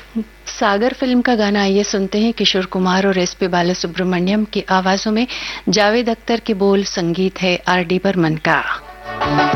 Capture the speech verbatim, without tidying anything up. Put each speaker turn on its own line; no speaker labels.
सागर film का गाना आइए सुनते हैं। किशोर कुमार और एस पी बालासुब्रमण्यम की आवाजों में, जावेद अख्तर के बोल, संगीत है आर डी बर्मन का।